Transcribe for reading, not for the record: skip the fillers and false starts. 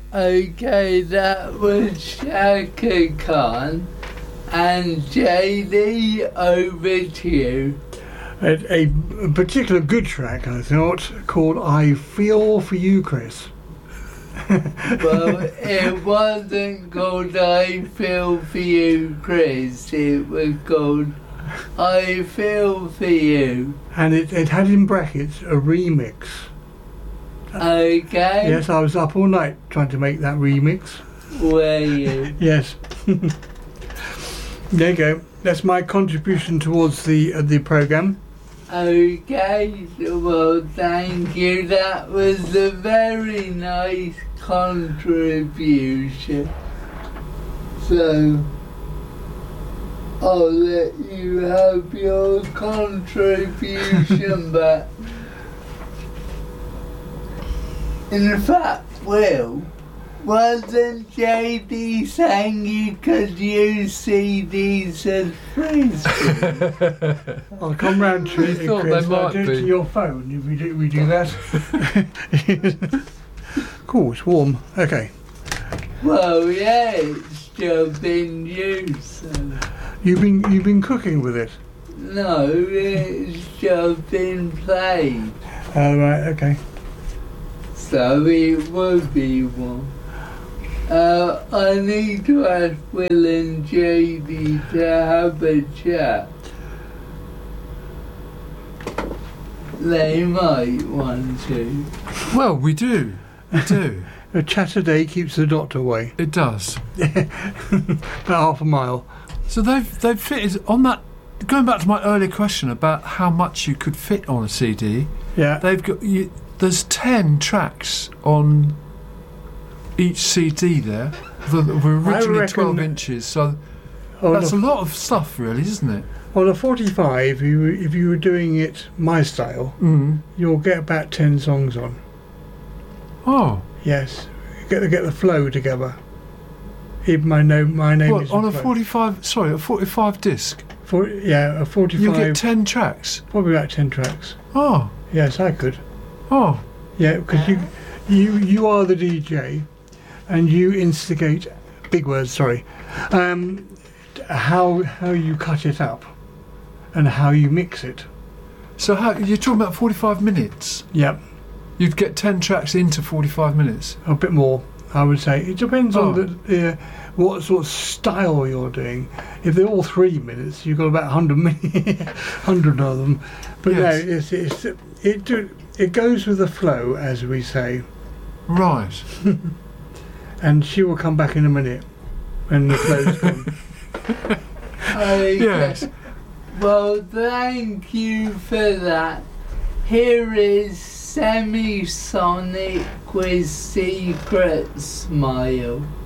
Okay, that was Shaka Khan. And JD, over to you. A particular good track, I thought, called I Feel For You, Chris. Well, it wasn't called I Feel For You, Chris. It was called I Feel For You. And it had in brackets a remix. Okay. Yes, I was up all night trying to make that remix. Were you? Yes. There you go. That's my contribution towards the programme. Okay, well, thank you. That was a very nice contribution. So, I'll let you have your contribution back. In fact, Will, wasn't JD saying you could use CDs as frisbee? I'll come round to it, thought Chris. they I'll might do it be. to your phone if we do that. Cool, it's warm. Okay. Well, yeah, it's still been used. So. You've been cooking with it? No, it's just been played. Oh, right, okay. So it would be one. I need to ask Will and JD to have a chat. They might want to. Well, we do. A chat a day keeps the doctor away. It does. About half a mile. So they've fitted on that. Going back to my earlier question about how much you could fit on a CD, Yeah. they've got there's 10 tracks on each CD there. We're originally 12 inches, so that's a lot of stuff, really, isn't it? On a 45, if you were doing it my style, you'll get about 10 songs on. Oh. Yes, get the flow together. Even my name What, is on a flow. 45? Sorry, a 45 disc. A 45. You get 10 tracks. Probably about 10 tracks. Oh. Yes, I could. Oh. Yeah, because you are the DJ, and you instigate. Big words, sorry. How you cut it up, and how you mix it. So how you're talking about 45 minutes? Yep. You'd get 10 tracks into 45 minutes. A bit more, I would say. It depends Oh. on what sort of style you're doing. If they're all 3 minutes, you've got about 100 of them. But Yes. no, it goes with the flow, as we say. Right. And she will come back in a minute when the flow's gone. Okay. Yes. Well, thank you for that. Here is Semisonic with Secret Smile.